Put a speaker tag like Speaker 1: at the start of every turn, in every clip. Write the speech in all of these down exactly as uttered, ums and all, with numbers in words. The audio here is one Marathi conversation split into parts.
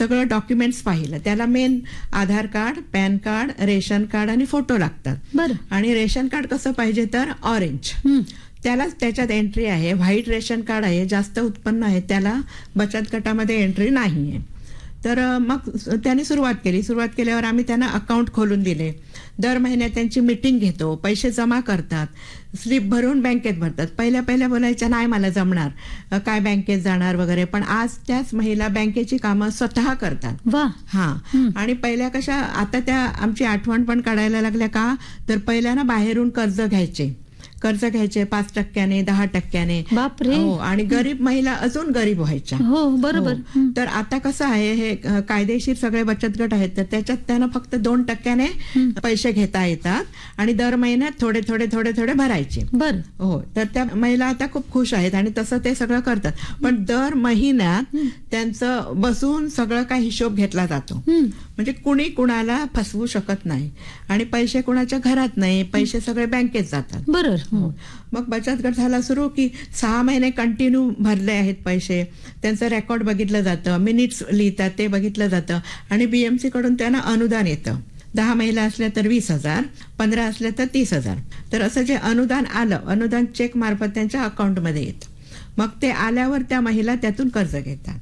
Speaker 1: सगळं डॉक्युमेंट्स पाहिलं. त्याला मेन आधार card, pan card, ration card आणि फोटो लागतात.
Speaker 2: बरं.
Speaker 1: आणि रेशन कार्ड कसं पाहिजे तर ऑरेंज, त्यालाच त्याच्यात एंट्री आहे. व्हाईट रेशन कार्ड आहे, जास्त उत्पन्न आहे, त्याला बचत गटामध्ये एंट्री नाही आहे. तर मग त्यांनी सुरुवात केली. सुरुवात केल्यावर आम्ही त्यांना अकाउंट खोलून दिले. दर महिन्यात त्यांची मीटिंग घेतो, पैसे जमा करतात, स्लिप भरून बँकेत भरतात. पहिल्या पहिल्या बोलायच्या नाही मला जमणार, काय बँकेत जाणार वगैरे, पण आज त्याच महिला बँकेची कामं स्वतः करतात.
Speaker 2: वा.
Speaker 1: हा. आणि पहिल्या कशा, आता त्या आमची आठवण पण काढायला लागल्या का, तर पहिल्या ना बाहेरून कर्ज घ्यायचे कर्ज घ्यायचे पाच टक्क्याने दहा टक्क्याने.
Speaker 2: बापरे.
Speaker 1: हो. आणि गरीब महिला अजून गरीब व्हायच्या.
Speaker 2: हो बरोबर.
Speaker 1: तर आता कसं आहे, हे कायदेशीर सगळे बचत गट आहेत, तर त्याच्यात त्यांना फक्त दोन टक्क्याने पैसे घेता येतात आणि दर महिन्यात थोडे थोडे थोडे थोडे भरायचे.
Speaker 2: बर.
Speaker 1: हो. तर त्या महिला आता खूप खुश आहेत आणि तसं ते सगळं करतात. पण दर महिन्यात त्यांचं बसून सगळं काही हिशोब घेतला जातो. म्हणजे कुणी कुणाला फसवू शकत नाही आणि पैसे कुणाच्या घरात नाही, पैसे सगळे बँकेत जातात.
Speaker 2: बरोबर.
Speaker 1: मग बचत गट झाला सुरू की सहा महिने कंटिन्यू भरले आहेत पैसे, त्यांचं रेकॉर्ड बघितलं जातं, मिनिट्स लिहितात ते बघितलं जातं आणि बीएमसी कडून त्यांना अनुदान येतं. दहा महिला असल्या तर वीस हजार, पंधरा असल्या तर तीस हजार. तर असं जे अनुदान आलं, अनुदान चेक मार्फत त्यांच्या अकाउंटमध्ये येतं. मग ते आल्यावर त्या महिला त्यातून कर्ज घेतात.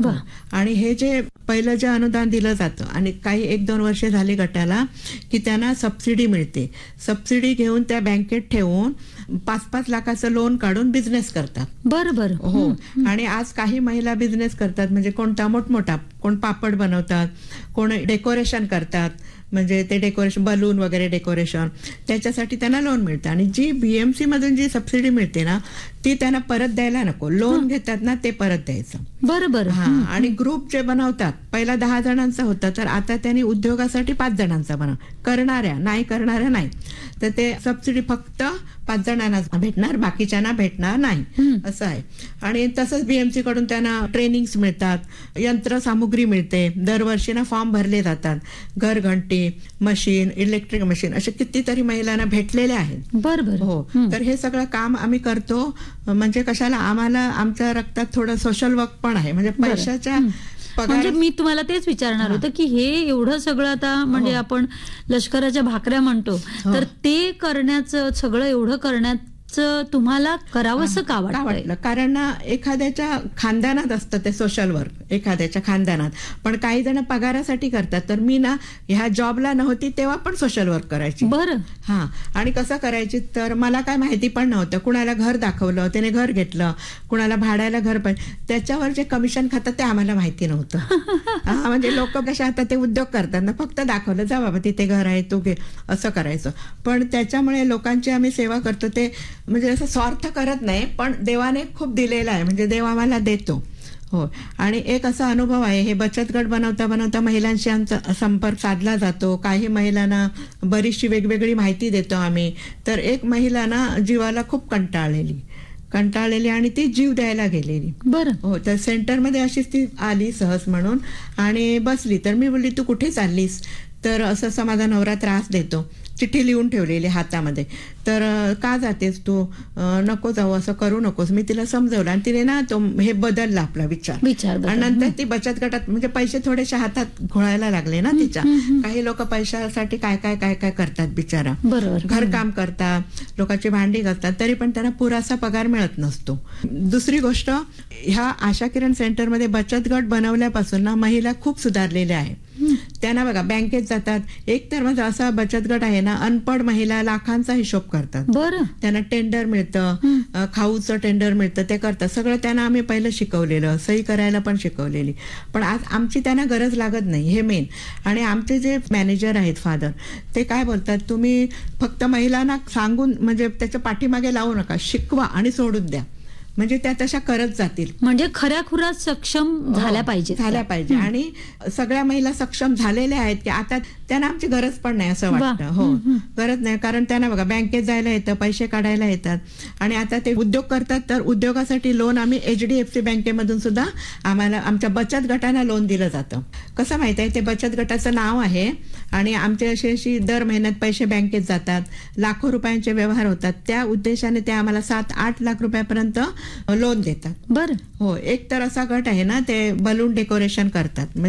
Speaker 1: आणि हे जे पहिलं जे अनुदान दिलं जातं आणि काही एक दोन वर्षे झाली गटाला की त्यांना सबसिडी मिळते. सबसिडी घेऊन त्या बँकेत ठेवून पाच पाच लाखाचं लोन काढून बिझनेस करतात.
Speaker 2: बरं बरं.
Speaker 1: हो. आणि आज काही महिला बिझनेस करतात, म्हणजे कोणता मोठमोठा, कोण पापड बनवतात, कोण डेकोरेशन करतात, म्हणजे ते डेकोरेशन बलून वगैरे डेकोरेशन, त्याच्यासाठी त्यांना लोन मिळतं. आणि जी बीएमसी मधून जी सबसिडी मिळते ना ती त्यांना परत द्यायला नको, लोन घेतात ना ते परत द्यायचं.
Speaker 2: बरोबर.
Speaker 1: हा. आणि ग्रुप जे बनवतात, पहिला दहा जणांचा होता तर आता त्यांनी उद्योगासाठी पाच जणांचा बनव, करणाऱ्या नाही करणाऱ्या नाही. तर ते सबसिडी फक्त पाच जणांना भेटणार, बाकीच्यांना भेटणार नाही असं आहे. आणि तसंच बीएमसी कडून त्यांना ट्रेनिंग्स मिळतात, यंत्रसामुग्री मिळते, दरवर्षी ना फॉर्म भरले जातात, घरघंटी मशीन, इलेक्ट्रिक मशीन असे कितीतरी महिलांना भेटलेले आहेत.
Speaker 2: बरोबर.
Speaker 1: हो. तर हे सगळं काम आम्ही करतो. म्हणजे कशाला, आम्हाला आमच्या रक्तात थोडं सोशल वर्क पण आहे. म्हणजे पैशाच्या
Speaker 2: म्हणजे मी तुम्हाला तेच विचारणार होतं की हे एवढं सगळं आता म्हणजे आपण लष्कराच्या भाकऱ्या म्हणतो, तर ते करण्याचं सगळं एवढं करण्यात तुम्हाला करावंसं का वाटलं?
Speaker 1: कारण ना एखाद्याच्या खानदानात असतं ते सोशल वर्क, एखाद्याच्या खानदानात. पण काही जण पगारासाठी करतात. तर मी ना ह्या जॉबला नव्हती तेव्हा पण सोशल वर्क करायची.
Speaker 2: बरं.
Speaker 1: हा. आणि कसं करायची तर मला काय माहिती पण नव्हतं. कुणाला घर दाखवलं, त्याने घर घेतलं, कुणाला भाड्याला घर पाहिजे, त्याच्यावर जे कमिशन खातात ते आम्हाला माहिती नव्हतं. हा. म्हणजे लोक कशा आता ते उद्योग करतात ना, फक्त दाखवलं जा बाबा तिथे घर आहे तू घे असं करायचं. पण त्याच्यामुळे लोकांची आम्ही सेवा करतो ते म्हणजे असं स्वार्थ करत नाही, पण देवाने खूप दिलेला आहे, म्हणजे देव आम्हाला देतो. हो. आणि एक असा अनुभव आहे, हे बचत गट बनवता बनवता महिलांशी आमचा संपर्क साधला जातो. काही महिलांना बरीचशी वेगवेगळी माहिती देतो आम्ही. तर एक महिला ना जीवाला खूप कंटाळलेली कंटाळलेली आणि ती जीव द्यायला गेलेली.
Speaker 2: बरं.
Speaker 1: हो. तर सेंटरमध्ये अशीच ती आली सहज म्हणून आणि बसली. तर मी बोलली तू कुठे चाललीस, तर असं असं माझा नवरा त्रास देतो, चिठ्ठी लिहून ठेवलेली हातामध्ये. तर का जातेस तू, नको जाऊ, असं करू नकोस. मी तिला समजवलं आणि तिने ना तो हे बदलला आपला विचार
Speaker 2: विचार
Speaker 1: आणि नंतर ती बचत गटात म्हणजे पैसे थोडेसे हातात घोळायला लागले ना तिच्या. काही लोक पैशासाठी काय काय काय काय करतात बिचारा,
Speaker 2: बरोबर,
Speaker 1: घरकाम करतात, लोकांची भांडी घालतात, तरी पण त्यांना पुरासा पगार मिळत नसतो. दुसरी गोष्ट, ह्या आशा किरण सेंटरमध्ये बचत गट बनवल्यापासून ना महिला खूप सुधारलेल्या आहे. त्यांना बघा बँकेत जातात, एक तर म्हणजे असा बचत गट आहे ना, अनपढ महिला लाखांचा हिशोब करतात.
Speaker 2: बरं.
Speaker 1: त्यांना टेंडर मिळतं, खाऊचं टेंडर मिळतं, ते करतात सगळं. त्यांना आम्ही पहिलं शिकवलेलं, सही करायला पण शिकवलेली. पण आज आमची त्यांना गरज लागत नाही, हे मेन. आणि आमचे जे मॅनेजर आहेत फादर, ते काय बोलतात, तुम्ही फक्त महिलांना सांगून म्हणजे त्याच्या पाठीमागे लावू नका, शिकवा आणि सोडून द्या, म्हणजे त्या तशा करत जातील.
Speaker 2: म्हणजे खऱ्याखुऱ्या सक्षम झाल्या पाहिजे
Speaker 1: झाल्या पाहिजे आणि सगळ्या महिला सक्षम झालेल्या आहेत की आता त्यांना आमची गरज पण नाही असं वाटतं. हो. गरज नाही, कारण त्यांना बघा बँकेत जायला येतं, पैसे काढायला येतात आणि आता ते उद्योग करतात. तर उद्योगासाठी लोन आम्ही एचडीएफसी बँकेमधून सुद्धा आम्हाला आमच्या बचत गटांना लोन दिलं जातं. कसं माहित आहे, ते बचत गटाचं नाव आहे आणि आमचे अशी अशी दर महिन्यात पैसे बँकेत जातात, लाखो रुपयांचे व्यवहार होतात. त्या उद्देशाने ते आम्हाला सात आठ लाख रुपयापर्यंत लोन देतात.
Speaker 2: बरं.
Speaker 1: हो. एक तर असा गट आहे ना, ते बलून डेकोरेशन करतात.